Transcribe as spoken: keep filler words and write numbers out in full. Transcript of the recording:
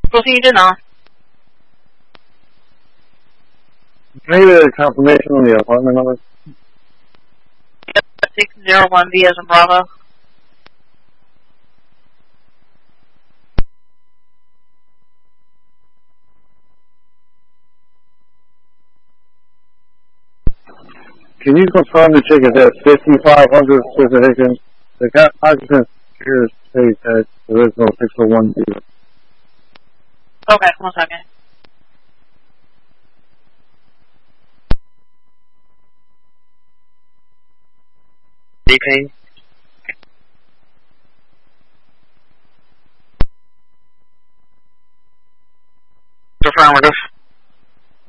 Proceed now. Can I get a confirmation on the apartment number? Yep, six zero one B as in Bravo. Can you confirm the ticket at fifty-five hundred specification? The occupant here states that there is no six oh one B. Okay, one second. D P. Affirmative.